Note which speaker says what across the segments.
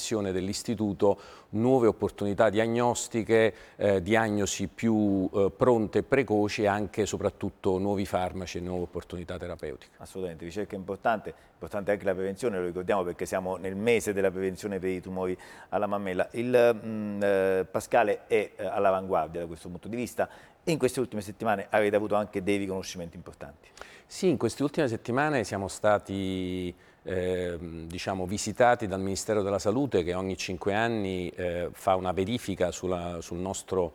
Speaker 1: missione dell'istituto nuove opportunità diagnostiche, diagnosi più pronte e precoci e anche e soprattutto nuovi farmaci e nuove opportunità terapeutiche.
Speaker 2: Assolutamente, ricerca importante anche la prevenzione, lo ricordiamo perché siamo nel mese della prevenzione per i tumori alla mammella. Pascale è all'avanguardia da questo punto di vista e in queste ultime settimane avete avuto anche dei riconoscimenti importanti.
Speaker 1: Sì, in queste ultime settimane siamo stati diciamo, visitati dal Ministero della Salute che ogni 5 anni fa una verifica sul nostro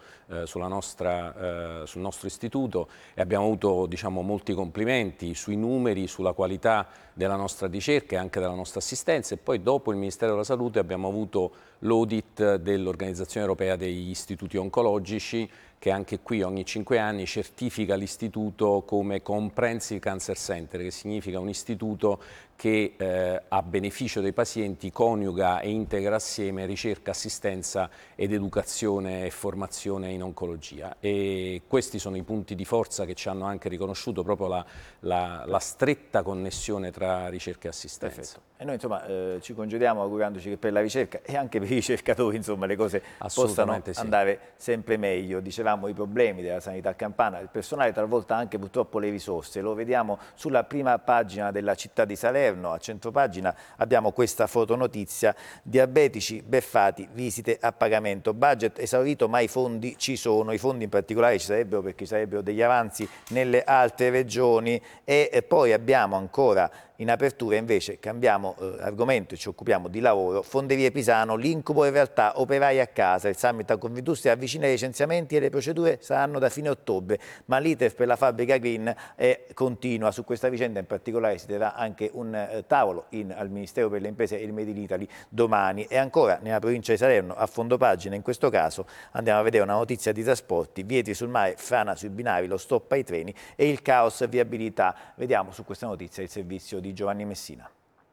Speaker 1: istituto e abbiamo avuto diciamo, molti complimenti sui numeri, sulla qualità della nostra ricerca e anche della nostra assistenza e poi dopo il Ministero della Salute abbiamo avuto l'audit dell'Organizzazione Europea degli Istituti Oncologici che anche qui ogni 5 anni certifica l'istituto come Comprehensive Cancer Center, che significa un istituto che a beneficio dei pazienti coniuga e integra assieme ricerca, assistenza ed educazione e formazione in oncologia. E questi sono i punti di forza che ci hanno anche riconosciuto proprio la stretta connessione tra ricerca e assistenza.
Speaker 2: Perfetto. E noi insomma ci congediamo augurandoci che per la ricerca e anche per i ricercatori insomma, le cose possano andare sempre meglio. Dicevamo i problemi della sanità campana, il personale talvolta anche purtroppo le risorse, lo vediamo sulla prima pagina della città di Salerno, a centropagina abbiamo questa fotonotizia, diabetici beffati, visite a pagamento, budget esaurito ma i fondi ci sono, i fondi in particolare ci sarebbero perché ci sarebbero degli avanzi nelle altre regioni e poi abbiamo ancora in apertura invece cambiamo argomento e ci occupiamo di lavoro, Fonderie Pisano, l'incubo in realtà, operai a casa, il summit a Confindustria avvicina i licenziamenti e le procedure saranno da fine ottobre, ma l'iter per la fabbrica Green è continua, su questa vicenda in particolare si terrà anche un tavolo al Ministero per le Imprese e il Made in Italy domani e ancora nella provincia di Salerno a fondopagina in questo caso andiamo a vedere una notizia di trasporti, Vietri sul mare, frana sui binari, lo stop ai treni e il caos viabilità, vediamo su questa notizia il servizio di Giovanni Messina.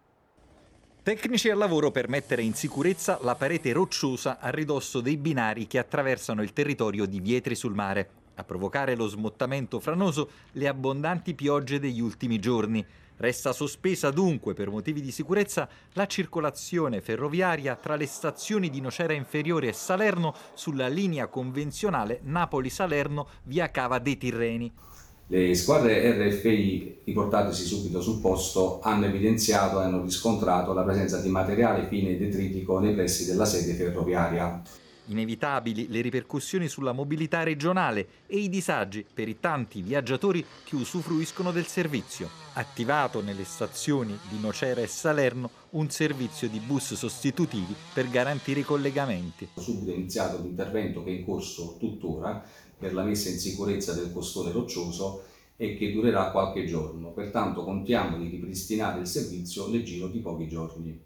Speaker 3: Tecnici al lavoro per mettere in sicurezza la parete rocciosa a ridosso dei binari che attraversano il territorio di Vietri sul mare. A provocare lo smottamento franoso le abbondanti piogge degli ultimi giorni. Resta sospesa dunque per motivi di sicurezza la circolazione ferroviaria tra le stazioni di Nocera Inferiore e Salerno sulla linea convenzionale Napoli-Salerno via Cava dei Tirreni.
Speaker 4: Le squadre RFI riportatesi subito sul posto hanno evidenziato e hanno riscontrato la presenza di materiale fine e detritico nei pressi della sede ferroviaria.
Speaker 3: Inevitabili le ripercussioni sulla mobilità regionale e i disagi per i tanti viaggiatori che usufruiscono del servizio. Attivato nelle stazioni di Nocera e Salerno un servizio di bus sostitutivi per garantire i collegamenti.
Speaker 4: Subito è iniziato l'intervento che è in corso tuttora per la messa in sicurezza del costone roccioso e che durerà qualche giorno. Pertanto contiamo di ripristinare il servizio nel giro di pochi giorni.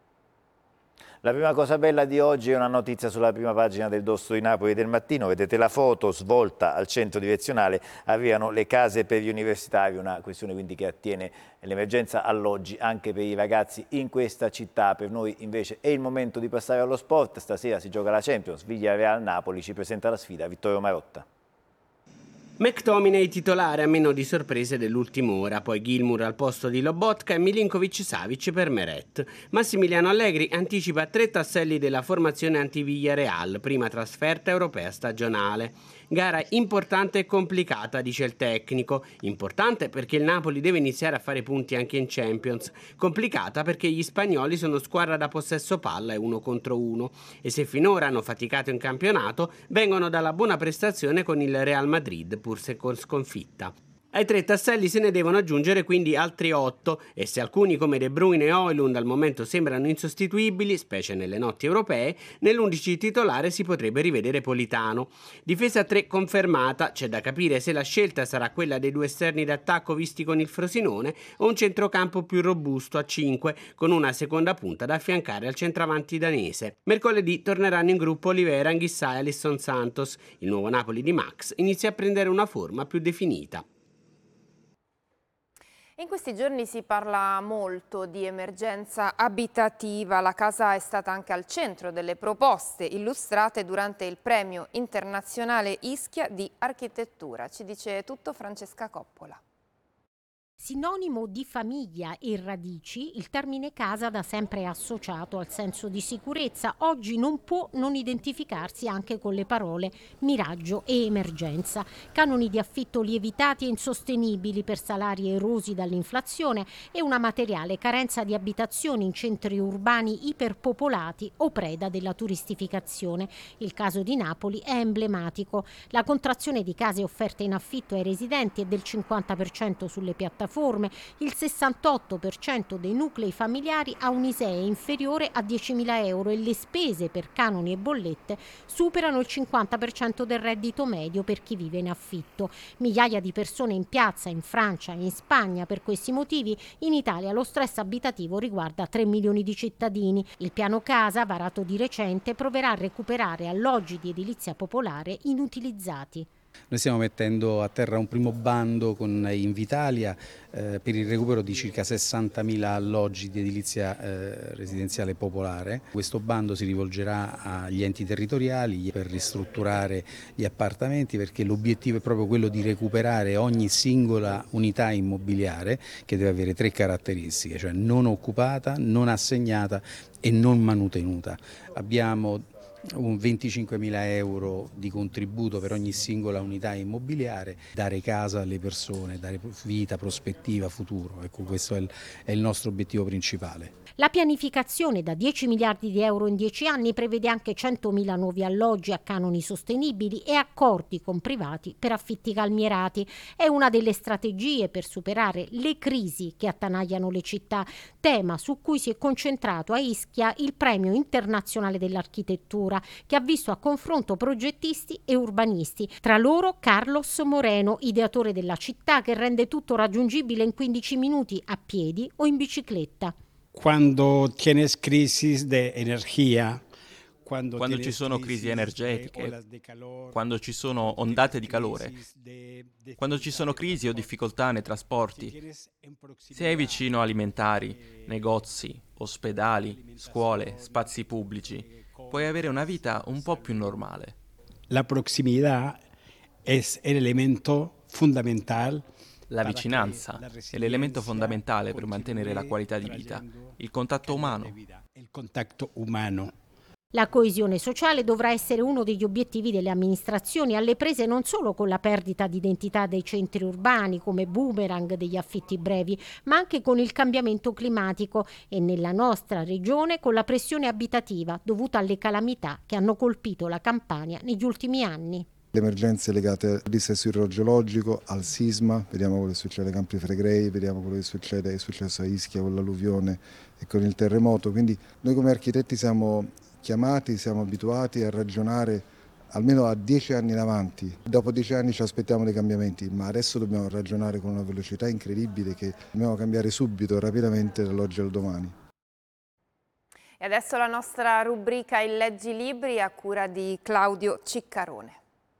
Speaker 2: La prima cosa bella di oggi è una notizia sulla prima pagina del Dosso di Napoli del mattino, vedete la foto svolta al centro direzionale, arrivano le case per gli universitari, una questione quindi che attiene l'emergenza alloggi anche per i ragazzi in questa città. Per noi invece è il momento di passare allo sport, stasera si gioca la Champions, Villarreal Napoli ci presenta la sfida, Vittorio Marotta.
Speaker 5: McTominay titolare a meno di sorprese dell'ultima ora, poi Gilmour al posto di Lobotka e Milinkovic-Savic per Meret. Massimiliano Allegri anticipa 3 tasselli della formazione anti-Villarreal, prima trasferta europea stagionale. Gara importante e complicata, dice il tecnico. Importante perché il Napoli deve iniziare a fare punti anche in Champions. Complicata perché gli spagnoli sono squadra da possesso palla e 1 contro 1. E se finora hanno faticato in campionato, vengono dalla buona prestazione con il Real Madrid, pur se con sconfitta. Ai 3 tasselli se ne devono aggiungere quindi altri 8 e se alcuni come De Bruyne e Højlund al momento sembrano insostituibili, specie nelle notti europee, nell'11 titolare si potrebbe rivedere Politano. Difesa 3 confermata, c'è da capire se la scelta sarà quella dei 2 esterni d'attacco visti con il Frosinone o un centrocampo più robusto a 5 con una seconda punta da affiancare al centravanti danese. Mercoledì torneranno in gruppo Oliveira, Anguissa e Alisson Santos. Il nuovo Napoli di Max inizia a prendere una forma più definita.
Speaker 6: In questi giorni si parla molto di emergenza abitativa. La casa è stata anche al centro delle proposte illustrate durante il premio internazionale Ischia di architettura. Ci dice tutto Francesca Coppola.
Speaker 7: Sinonimo di famiglia e radici, il termine casa da sempre è associato al senso di sicurezza. Oggi non può non identificarsi anche con le parole miraggio e emergenza. Canoni di affitto lievitati e insostenibili per salari erosi dall'inflazione e una materiale carenza di abitazioni in centri urbani iperpopolati o preda della turistificazione. Il caso di Napoli è emblematico. La contrazione di case offerte in affitto ai residenti è del 50% sulle piattaforme. Il 68% dei nuclei familiari ha un ISEE inferiore a 10.000 euro e le spese per canoni e bollette superano il 50% del reddito medio per chi vive in affitto. Migliaia di persone in piazza in Francia e in Spagna per questi motivi. In Italia lo stress abitativo riguarda 3 milioni di cittadini. Il piano casa, varato di recente, proverà a recuperare alloggi di edilizia popolare inutilizzati.
Speaker 8: Noi stiamo mettendo a terra un primo bando con Invitalia per il recupero di circa 60.000 alloggi di edilizia residenziale popolare. Questo bando si rivolgerà agli enti territoriali per ristrutturare gli appartamenti, perché l'obiettivo è proprio quello di recuperare ogni singola unità immobiliare, che deve avere 3 caratteristiche, cioè non occupata, non assegnata e non manutenuta. Abbiamo un 25.000 euro di contributo per ogni singola unità immobiliare, dare casa alle persone, dare vita, prospettiva, futuro. Ecco, questo è il nostro obiettivo principale.
Speaker 7: La pianificazione da 10 miliardi di euro in 10 anni prevede anche 100.000 nuovi alloggi a canoni sostenibili e accordi con privati per affitti calmierati. È una delle strategie per superare le crisi che attanagliano le città, tema su cui si è concentrato a Ischia il Premio Internazionale dell'Architettura, che ha visto a confronto progettisti e urbanisti. Tra loro Carlos Moreno, ideatore della città, che rende tutto raggiungibile in 15 minuti a piedi o in bicicletta.
Speaker 9: Quando tienes crisis de energia,
Speaker 10: quando ci sono crisi energetiche, quando ci sono ondate di calore, quando ci sono crisi o difficoltà nei trasporti, se hai vicino alimentari, negozi, ospedali, scuole, spazi pubblici, puoi avere una vita un po' più normale.
Speaker 9: La proximidad es el elemento fundamental.
Speaker 10: La vicinanza è l'elemento fondamentale per mantenere la qualità di vita, il contatto umano.
Speaker 7: La coesione sociale dovrà essere uno degli obiettivi delle amministrazioni, alle prese non solo con la perdita di identità dei centri urbani come boomerang degli affitti brevi, ma anche con il cambiamento climatico e nella nostra regione con la pressione abitativa dovuta alle calamità che hanno colpito la Campania negli ultimi anni.
Speaker 11: Le emergenze legate al dissesto idrogeologico, al sisma, vediamo quello che succede ai Campi Flegrei, vediamo quello che è successo a Ischia con l'alluvione e con il terremoto. Quindi noi come architetti siamo chiamati, siamo abituati a ragionare almeno a 10 anni in avanti. Dopo 10 anni ci aspettiamo dei cambiamenti, ma adesso dobbiamo ragionare con una velocità incredibile che dobbiamo cambiare subito, rapidamente, dall'oggi al domani.
Speaker 6: E adesso la nostra rubrica Il Leggi Libri a cura di Claudio Ciccarone.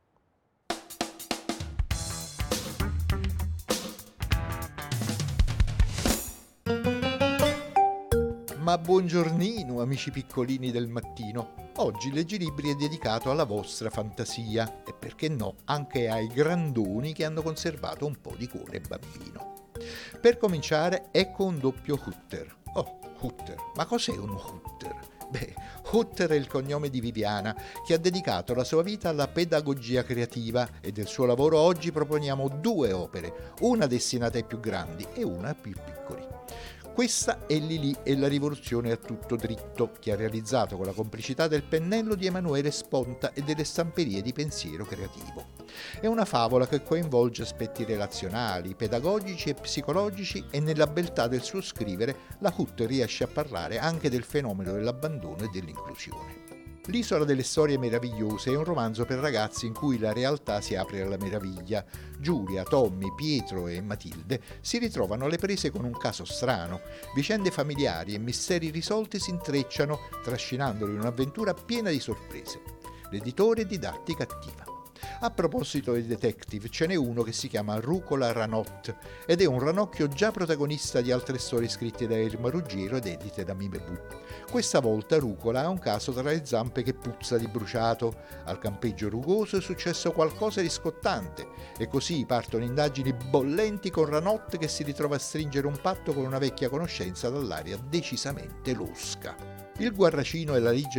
Speaker 12: Ma buongiornino amici piccolini del mattino, oggi Leggilibri è dedicato alla vostra fantasia e perché no anche ai grandoni che hanno conservato un po' di cuore bambino. Per cominciare ecco un doppio Hutter. Oh, Hutter, ma cos'è un Hutter? Beh, Hutter è il cognome di Viviana, che ha dedicato la sua vita alla pedagogia creativa e del suo lavoro oggi proponiamo 2 opere, una destinata ai più grandi e una ai più piccoli. Questa è Lili e la rivoluzione a tutto dritto, che ha realizzato con la complicità del pennello di Emanuele Sponta e delle stamperie di pensiero creativo. È una favola che coinvolge aspetti relazionali, pedagogici e psicologici e nella beltà del suo scrivere la Hutter riesce a parlare anche del fenomeno dell'abbandono e dell'inclusione. L'isola delle storie meravigliose è un romanzo per ragazzi in cui la realtà si apre alla meraviglia. Giulia, Tommy, Pietro e Matilde si ritrovano alle prese con un caso strano. Vicende familiari e misteri risolti si intrecciano, trascinandoli in un'avventura piena di sorprese. L'editore è Didattica Attiva. A proposito di detective, ce n'è uno che si chiama Rucola Ranot ed è un ranocchio già protagonista di altre storie scritte da Irma Ruggiero ed edite da Mime Bu. Questa volta Rucola ha un caso tra le zampe che puzza di bruciato. Al campeggio rugoso è successo qualcosa di scottante e così partono indagini bollenti con Ranot che si ritrova a stringere un patto con una vecchia conoscenza dall'aria decisamente losca. Il Guarracino e la Ligia